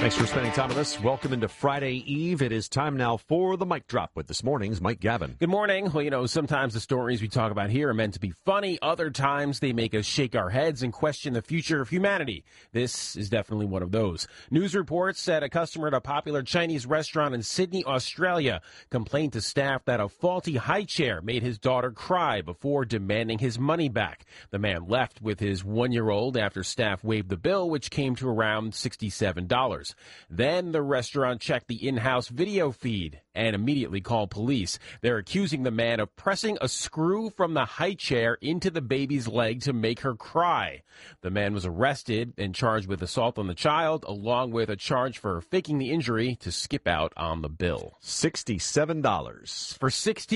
Thanks for spending time with us. Welcome into Friday Eve. It is time now for the Mic Drop with this morning's Mike Gavin. Good morning. Well, sometimes the stories we talk about here are meant to be funny. Other times they make us shake our heads and question the future of humanity. This is definitely one of those. News reports said a customer at a popular Chinese restaurant in Sydney, Australia, complained to staff that a faulty high chair made his daughter cry before demanding his money back. The man left with his 1-year-old after staff waived the bill, which came to around $67. Then the restaurant checked the in-house video feed and immediately called police. They're accusing the man of pressing a screw from the high chair into the baby's leg to make her cry. The man was arrested and charged with assault on the child, along with a charge for faking the injury to skip out on the bill. $67. For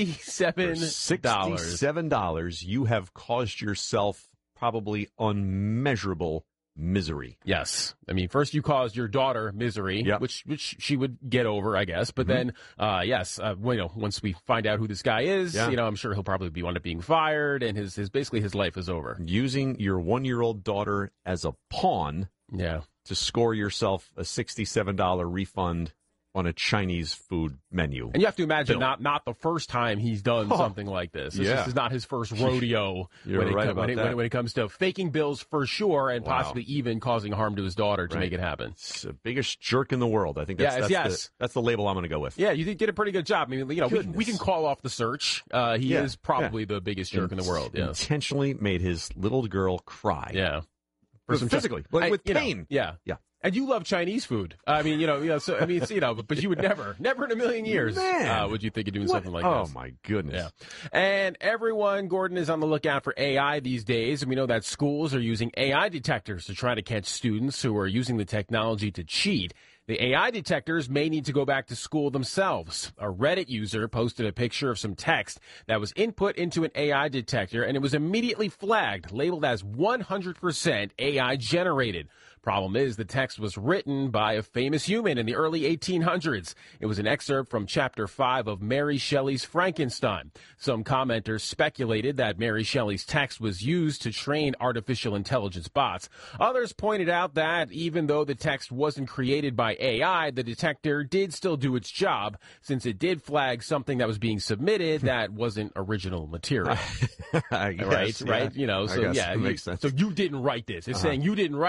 $67, you have caused yourself probably unmeasurable misery. Yes. I mean, first you caused your daughter misery, Yep. which she would get over, I guess. But then, once we find out who this guy is, I'm sure he'll probably wind up being fired, and his life is over. Using your 1-year-old daughter as a pawn to score yourself a $67 refund on a Chinese food menu. And you have to imagine not the first time he's done something like this. This is not his first rodeo when it comes to faking bills for sure, and possibly even causing harm to his daughter to make it happen. It's the biggest jerk in the world. I think that's the label I'm going to go with. Yeah, you did a pretty good job. I mean, we can call off the search. He is probably the biggest jerk in the world. Yes. Intentionally made his little girl cry. Yeah. Physically, with pain. Yeah. And you love Chinese food. I mean, but you would never in a million years would you think of doing something like this. Oh, my goodness. Yeah. And everyone, Gordon, is on the lookout for AI these days. And we know that schools are using AI detectors to try to catch students who are using the technology to cheat. The AI detectors may need to go back to school themselves. A Reddit user posted a picture of some text that was input into an AI detector, and it was immediately flagged, labeled as 100% AI generated. Problem is, the text was written by a famous human in the early 1800s. It was an excerpt from Chapter 5 of Mary Shelley's Frankenstein. Some commenters speculated that Mary Shelley's text was used to train artificial intelligence bots. Others pointed out that even though the text wasn't created by AI, the detector did still do its job, since it did flag something that was being submitted that wasn't original material. I guess, right? Makes sense. So you didn't write this. It's saying you didn't write